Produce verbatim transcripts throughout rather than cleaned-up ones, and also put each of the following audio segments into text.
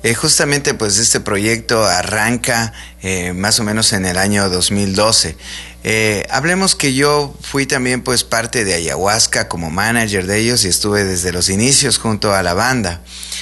Eh, justamente pues este proyecto arranca eh, más o menos en el año dos mil doce. Eh, hablemos que yo fui también pues parte de Ayahuasca como manager de ellos y estuve desde los inicios junto a la banda.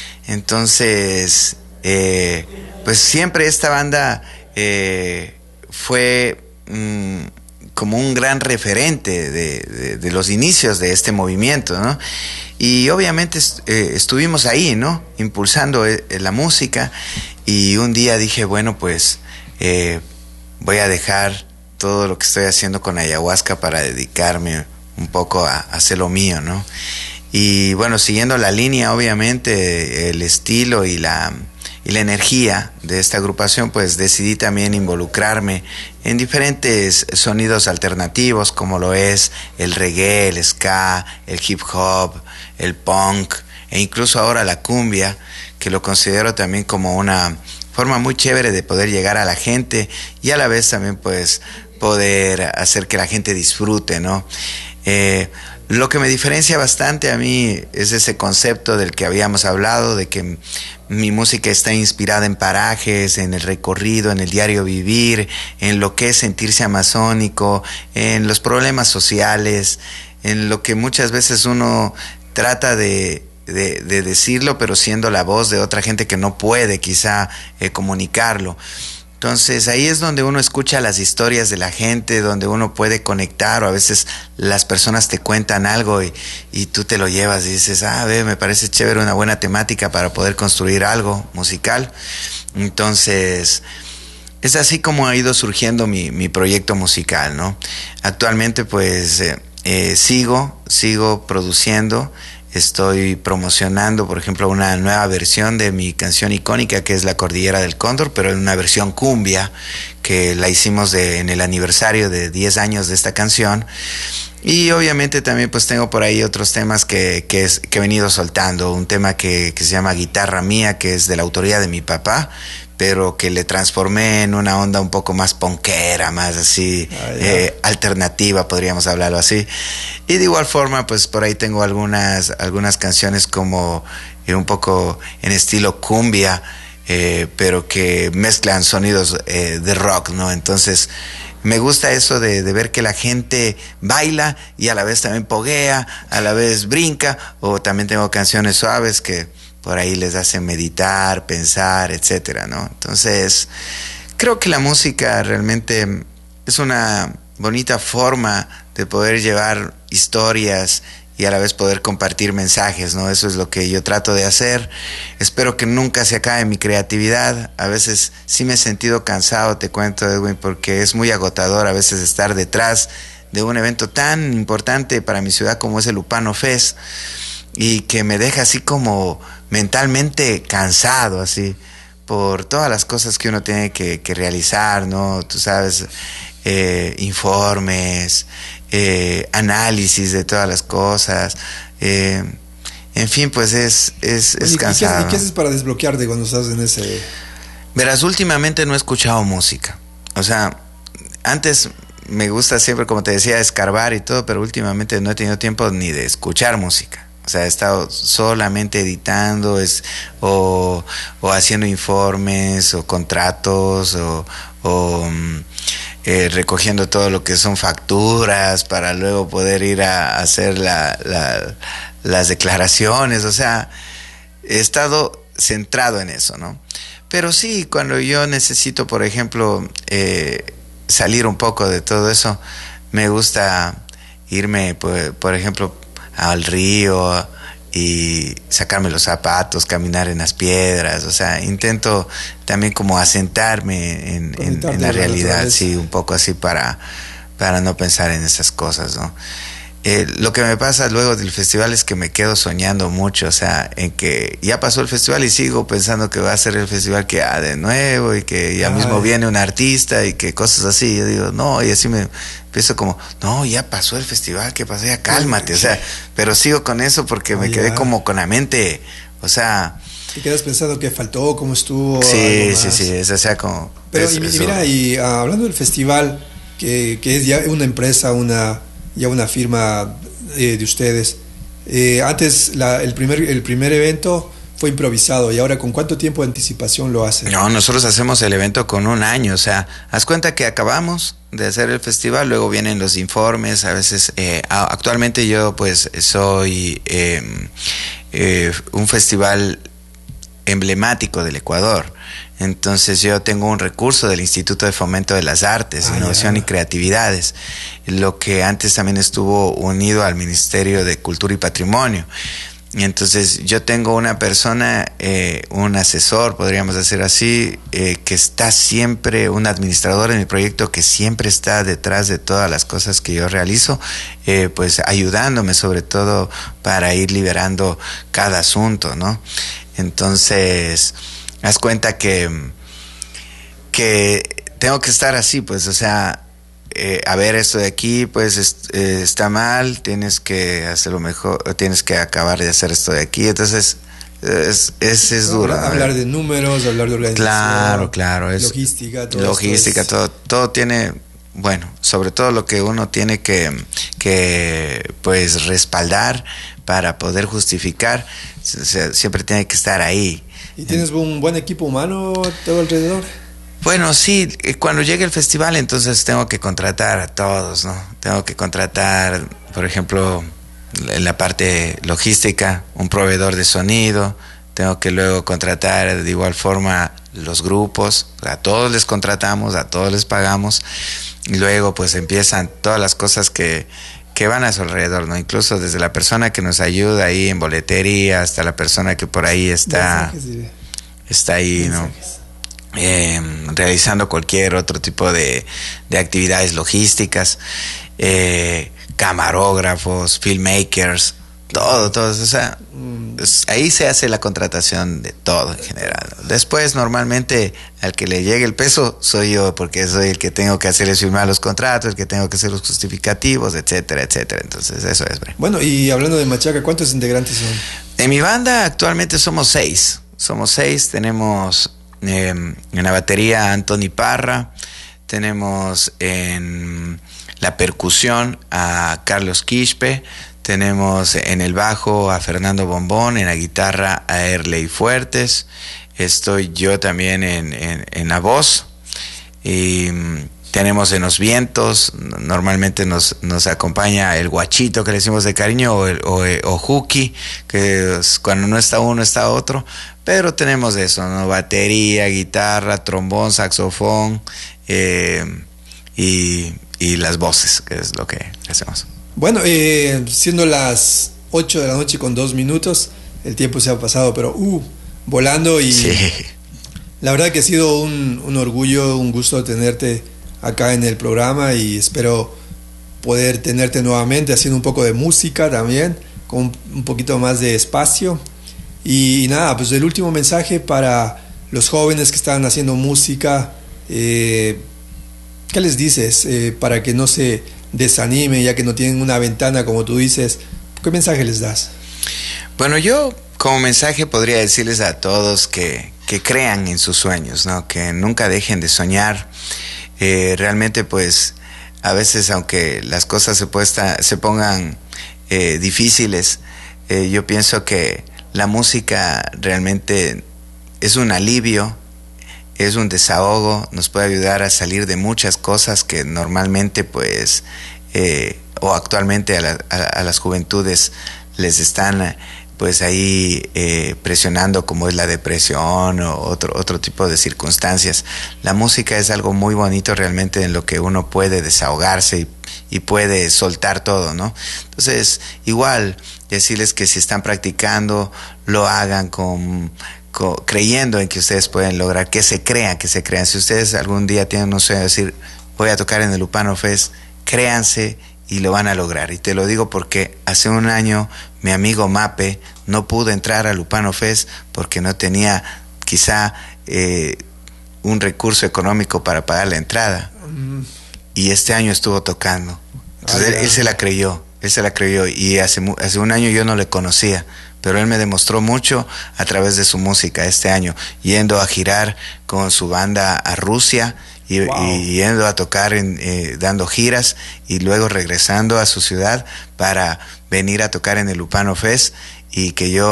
Entonces, eh, pues siempre esta banda eh, fue mmm, como un gran referente de, de, de los inicios de este movimiento, ¿no? Y obviamente eh, estuvimos ahí, ¿no? Impulsando eh, la música, y un día dije, bueno, pues eh, voy a dejar todo lo que estoy haciendo con Ayahuasca para dedicarme un poco a, a hacer lo mío, ¿no? Y bueno, siguiendo la línea, obviamente, el estilo y la, y la energía de esta agrupación, pues decidí también involucrarme en diferentes sonidos alternativos, como lo es el reggae, el ska, el hip hop, el punk, e incluso ahora la cumbia, que lo considero también como una forma muy chévere de poder llegar a la gente y a la vez también pues poder hacer que la gente disfrute, ¿no? Eh, Lo que me diferencia bastante a mí es ese concepto del que habíamos hablado, de que mi música está inspirada en parajes, en el recorrido, en el diario vivir, en lo que es sentirse amazónico, en los problemas sociales, en lo que muchas veces uno trata de, de, de decirlo, pero siendo la voz de otra gente que no puede quizá eh, comunicarlo. Entonces ahí es donde uno escucha las historias de la gente, donde uno puede conectar, o a veces las personas te cuentan algo y, y tú te lo llevas y dices, ah, ve, me parece chévere, una buena temática para poder construir algo musical. Entonces es así como ha ido surgiendo mi, mi proyecto musical, ¿no? Actualmente pues eh, eh, sigo, sigo produciendo. Estoy promocionando, por ejemplo, una nueva versión de mi canción icónica, que es La Cordillera del Cóndor, pero en una versión cumbia, que la hicimos de, en el aniversario de diez años de esta canción. Y obviamente también pues tengo por ahí otros temas que, que, es, que he venido soltando. Un tema que, que se llama Guitarra Mía, que es de la autoría de mi papá, pero que le transformé en una onda un poco más punkera, más así, ah, eh, alternativa, podríamos hablarlo así. Y de igual forma, pues por ahí tengo algunas, algunas canciones como eh, un poco en estilo cumbia, eh, pero que mezclan sonidos eh, de rock, ¿no? Entonces me gusta eso de, de ver que la gente baila y a la vez también poguea, a la vez brinca, o también tengo canciones suaves que por ahí les hacen meditar, pensar, etcétera, ¿no? Entonces, creo que la música realmente es una bonita forma de poder llevar historias y a la vez poder compartir mensajes, ¿no? Eso es lo que yo trato de hacer. Espero que nunca se acabe mi creatividad. A veces sí me he sentido cansado, te cuento, Edwin, porque es muy agotador a veces estar detrás de un evento tan importante para mi ciudad como es el Upano Fest, y que me deja así como mentalmente cansado, así, por todas las cosas que uno tiene que, que realizar, ¿no? Tú sabes, eh, informes, eh, análisis de todas las cosas, eh, en fin, pues es, es, es ¿Y, cansado. ¿Y qué, y qué haces para desbloquearte cuando estás en ese...? Verás, últimamente no he escuchado música, o sea, antes me gusta siempre, como te decía, escarbar y todo, pero últimamente no he tenido tiempo ni de escuchar música. O sea, he estado solamente editando es, o, o haciendo informes o contratos o, o eh, recogiendo todo lo que son facturas para luego poder ir a, a hacer la, la, las declaraciones. O sea, he estado centrado en eso, ¿no? Pero sí, cuando yo necesito, por ejemplo, eh, salir un poco de todo eso, me gusta irme, por, por ejemplo, al río y sacarme los zapatos, caminar en las piedras. O sea, intento también como asentarme en, en, en la realidad, sí, un poco así para, para no pensar en esas cosas, ¿no? Eh, lo que me pasa luego del festival es que me quedo soñando mucho, o sea, en que ya pasó el festival y sigo pensando que va a ser el festival que ha de nuevo y que ya Ay. mismo viene un artista y que cosas así. Yo digo, no, y así me empiezo como, no, ya pasó el festival, ¿qué pasó? Ya cálmate, o sea, pero sigo con eso porque me Ay, quedé ya. como con la mente, o sea... ¿Te quedas pensando qué faltó, cómo estuvo? Sí, sí, sí, es, o sea, como... Pero es, y, eso. y mira, y uh, hablando del festival, que, que es ya una empresa, una... ya una firma eh, de ustedes. Eh, antes, la, el, primer, el primer evento fue improvisado. ¿Y ahora con cuánto tiempo de anticipación lo hacen? No, nosotros hacemos el evento con un año, o sea, haz cuenta que acabamos de hacer el festival, luego vienen los informes, a veces, eh, actualmente yo pues soy eh, eh, un festival emblemático del Ecuador. Entonces yo tengo un recurso del Instituto de Fomento de las Artes, ah, Innovación ya. y Creatividades, lo que antes también estuvo unido al Ministerio de Cultura y Patrimonio. Y entonces yo tengo una persona, eh, un asesor, podríamos decir así, eh, que está siempre, un administrador en mi proyecto que siempre está detrás de todas las cosas que yo realizo, eh, pues ayudándome sobre todo para ir liberando cada asunto, ¿no? Entonces, haz cuenta que, que tengo que estar así, pues, o sea, eh, a ver, esto de aquí, pues, est eh, está mal, tienes que hacerlo mejor, tienes que acabar de hacer esto de aquí, entonces, es, es, es duro. Hablar, hablar de números, hablar de organización. Claro, claro. Es, logística, todo Logística, es... todo, todo tiene, bueno, sobre todo lo que uno tiene que, que pues, respaldar para poder justificar, o sea, siempre tiene que estar ahí. ¿Y tienes un buen equipo humano todo alrededor? Bueno, sí, cuando llegue el festival entonces tengo que contratar a todos, ¿no? Tengo que contratar, por ejemplo, en la parte logística, un proveedor de sonido, tengo que luego contratar de igual forma los grupos, a todos les contratamos, a todos les pagamos, y luego pues empiezan todas las cosas que... que van a su alrededor, ¿no? Incluso desde la persona que nos ayuda ahí en boletería hasta la persona que por ahí está, está ahí, ¿no? Eh, realizando cualquier otro tipo de, de actividades logísticas, eh, camarógrafos, filmmakers, todo, todo, o sea, pues ahí se hace la contratación de todo en general. Después, normalmente, al que le llegue el peso soy yo, porque soy el que tengo que hacerles firmar los contratos, el que tengo que hacer los justificativos, etcétera, etcétera. Entonces, eso es. Bueno, y hablando de Machaca, ¿cuántos integrantes son? En mi banda actualmente somos seis. Somos seis, tenemos eh, en la batería a Anthony Parra, tenemos en la percusión a Carlos Quispe, tenemos en el bajo a Fernando Bombón, en la guitarra a Erley Fuertes, estoy yo también en, en, en la voz, y tenemos en los vientos, normalmente nos, nos acompaña el guachito que le decimos de cariño, o, el, o, o Juki, que es, cuando no está uno está otro, pero tenemos eso, ¿no? Batería, guitarra, trombón, saxofón, eh, y, y las voces, que es lo que hacemos. Bueno, eh, siendo las ocho de la noche con dos minutos, el tiempo se ha pasado, pero uh, volando, y sí. La verdad que ha sido un, un orgullo, un gusto tenerte acá en el programa, y espero poder tenerte nuevamente haciendo un poco de música también, con un poquito más de espacio. Y, y nada, pues el último mensaje para los jóvenes que están haciendo música, eh, ¿qué les dices eh, para que no se desanime, ya que no tienen una ventana, como tú dices? ¿Qué mensaje les das? Bueno, yo como mensaje podría decirles a todos que, que crean en sus sueños, ¿no? Que nunca dejen de soñar. Eh, realmente, pues, a veces, aunque las cosas se, puesta, se pongan eh, difíciles, eh, yo pienso que la música realmente es un alivio, es un desahogo, nos puede ayudar a salir de muchas cosas que normalmente, pues, eh, o actualmente a, la, a, a las juventudes les están, pues, ahí eh, presionando, como es la depresión o otro, otro tipo de circunstancias. La música es algo muy bonito realmente, en lo que uno puede desahogarse y, y puede soltar todo, ¿no? Entonces, igual, decirles que si están practicando, lo hagan con... creyendo en que ustedes pueden lograr, que se crean, que se crean. Si ustedes algún día tienen un sueño de decir, voy a tocar en el Lupano Fest, créanse y lo van a lograr. Y te lo digo porque hace un año mi amigo Mape no pudo entrar al Lupano Fest porque no tenía quizá eh, un recurso económico para pagar la entrada. Mm. Y este año estuvo tocando. Entonces él, él se la creyó, él se la creyó, y hace, hace un año yo no le conocía, pero él me demostró mucho a través de su música este año, yendo a girar con su banda a Rusia y, wow. y yendo a tocar, en, eh, dando giras, y luego regresando a su ciudad para venir a tocar en el Lupano Fest, y que yo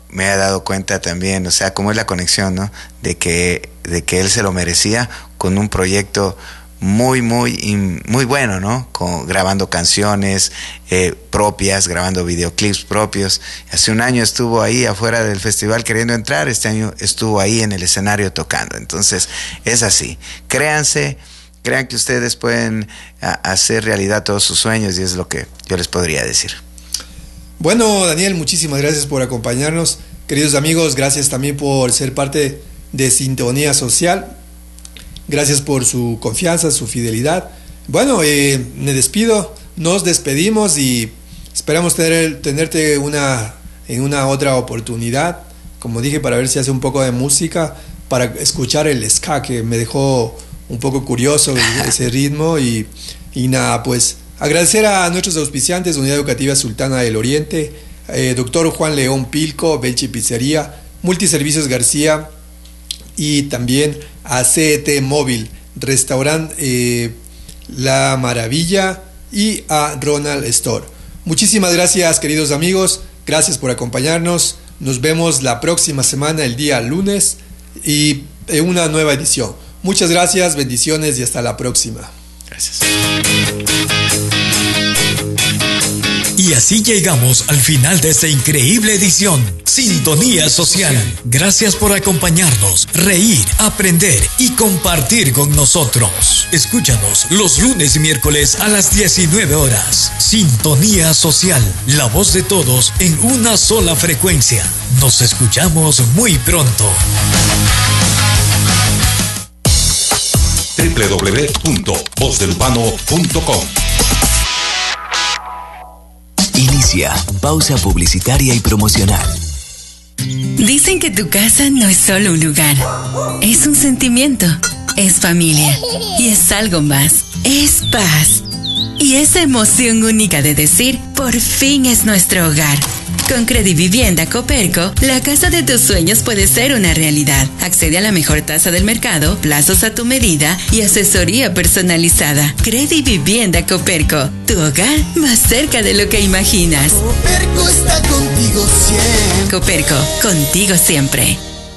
me he dado cuenta también, o sea, cómo es la conexión, ¿no? De que, de que él se lo merecía con un proyecto muy, muy, muy bueno, ¿no? Con, grabando canciones eh, propias, grabando videoclips propios. Hace un año estuvo ahí afuera del festival queriendo entrar, este año estuvo ahí en el escenario tocando. Entonces, es así. Créanse, crean que ustedes pueden a, hacer realidad todos sus sueños, y es lo que yo les podría decir. Bueno, Daniel, muchísimas gracias por acompañarnos. Queridos amigos, gracias también por ser parte de Sintonía Social. Gracias por su confianza, su fidelidad. Bueno, eh, me despido, nos despedimos y esperamos tener, tenerte una, en una otra oportunidad, como dije, para ver si hace un poco de música, para escuchar el ska, que me dejó un poco curioso ese ritmo. Y, y nada, pues agradecer a nuestros auspiciantes, Unidad Educativa Sultana del Oriente, eh, Doctor Juan León Pilco, Belchi Pizzería, Multiservicios García, y también a C E T Móvil, Restaurante eh, La Maravilla, y a Ronald Store. Muchísimas gracias, queridos amigos, gracias por acompañarnos. Nos vemos la próxima semana, el día lunes, y en una nueva edición. Muchas gracias, bendiciones y hasta la próxima. Gracias. Y así llegamos al final de esta increíble edición, Sintonía Social. Gracias por acompañarnos, reír, aprender y compartir con nosotros. Escúchanos los lunes y miércoles a las diecinueve horas. Sintonía Social, la voz de todos en una sola frecuencia. Nos escuchamos muy pronto. doble u doble u doble u punto voz del urbano punto com. Inicia pausa publicitaria y promocional. Dicen que tu casa no es solo un lugar, es un sentimiento, es familia y es algo más, es paz. Y esa emoción única de decir, por fin es nuestro hogar. Con Credivivienda Coperco, la casa de tus sueños puede ser una realidad. Accede a la mejor tasa del mercado, plazos a tu medida y asesoría personalizada. Credivivienda Coperco, tu hogar más cerca de lo que imaginas. Coperco está contigo siempre. Coperco, contigo siempre.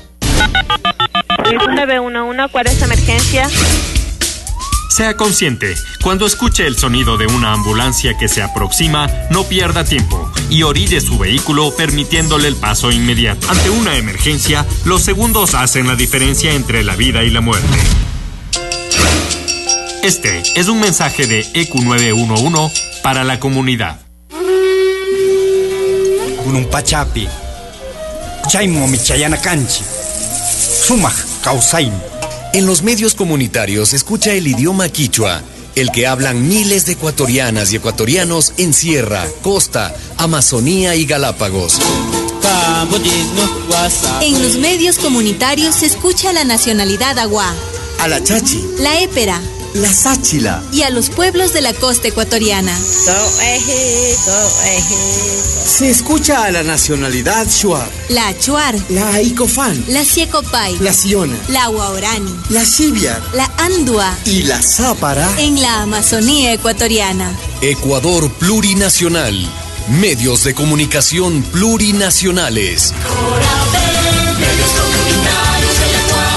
nueve uno uno, ¿cuál es la emergencia? Sea consciente, cuando escuche el sonido de una ambulancia que se aproxima, no pierda tiempo y orille su vehículo permitiéndole el paso inmediato. Ante una emergencia, los segundos hacen la diferencia entre la vida y la muerte. Este es un mensaje de E Q nueve uno uno para la comunidad. Gunung Pachapi, Chaimo Michayana Canchi, Sumaj Causain. En los medios comunitarios escucha el idioma quichua, el que hablan miles de ecuatorianas y ecuatorianos en Sierra, Costa, Amazonía y Galápagos. En los medios comunitarios se escucha la nacionalidad agua, a la chachi, la épera, la sáchila y a los pueblos de la costa ecuatoriana. Se escucha a la nacionalidad shuar, la achuar, la icofán, la siecopay, la siona, la guaorani, la xiviar, la andua y la zápara en la Amazonía ecuatoriana. Ecuador Plurinacional. Medios de comunicación plurinacionales. Medios comunitarios del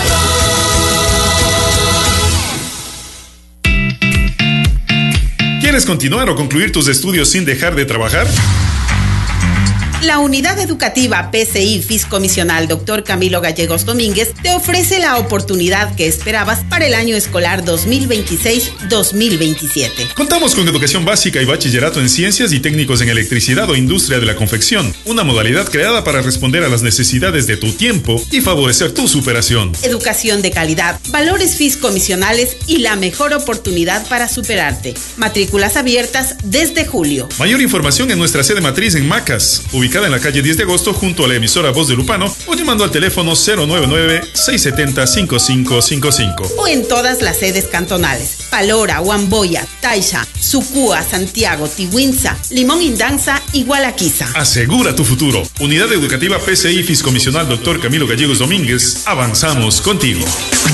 Ecuador. ¿Quieres continuar o concluir tus estudios sin dejar de trabajar? La Unidad Educativa P C I Fiscomisional doctor Camilo Gallegos Domínguez te ofrece la oportunidad que esperabas para el año escolar dos mil veintiséis dos mil veintisiete. Contamos con educación básica y bachillerato en ciencias y técnicos en electricidad o industria de la confección, una modalidad creada para responder a las necesidades de tu tiempo y favorecer tu superación. Educación de calidad, valores fiscomisionales y la mejor oportunidad para superarte. Matrículas abiertas desde julio. Mayor información en nuestra sede matriz en Macas, ubicada en la calle diez de agosto junto a la emisora Voz de Lupano, o llamando al teléfono cero nueve nueve, seis siete cero, cinco cinco cinco cinco. O en todas las sedes cantonales: Palora, Huamboya, Taisha, Sucúa, Santiago, Tihuinza, Limón Indanza y Gualaquiza. Asegura tu futuro. Unidad Educativa P C I Fiscomisional doctor Camilo Gallegos Domínguez. Avanzamos contigo.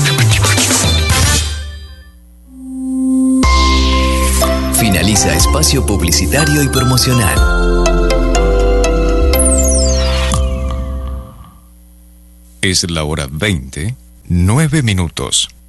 Finaliza espacio publicitario y promocional. Es la hora veinte, nueve minutos.